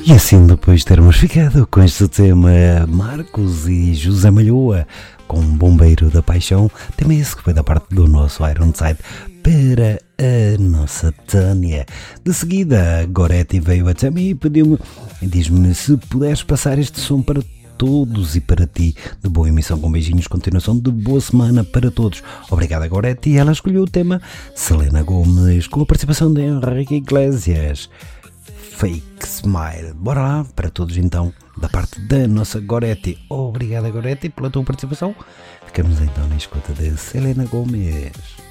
E assim, depois de termos ficado com este tema, Marcos e José Malhoa, com Bombeiro da Paixão, também esse que foi da parte do nosso Ironside para a nossa Tânia. De seguida, Goretti veio até mim e pediu-me, diz-me se puderes passar este som para todos e para ti. De boa emissão, com beijinhos, continuação de boa semana para todos. Obrigada, Goretti. Ela escolheu o tema Selena Gomez, com a participação de Henrique Iglesias. Fake Smile. Bora lá para todos então, da parte da nossa Goretti. Obrigada, Goretti, pela tua participação. Ficamos então na escuta de Selena Gomez.